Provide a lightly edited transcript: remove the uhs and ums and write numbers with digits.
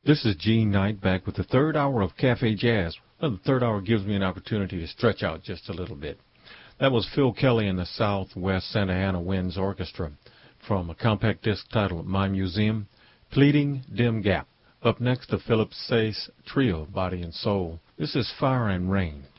This is Gene Knight back with the third hour of Cafe Jazz. Well, the third hour gives me an opportunity to stretch out just a little bit. That was Phil Kelly and the Southwest Santa Ana Winds Orchestra from a compact disc titled My Museum, Pleading Dim Gap. Up next, the Philip Sayce Trio, Body and Soul. This is Fire and Rain.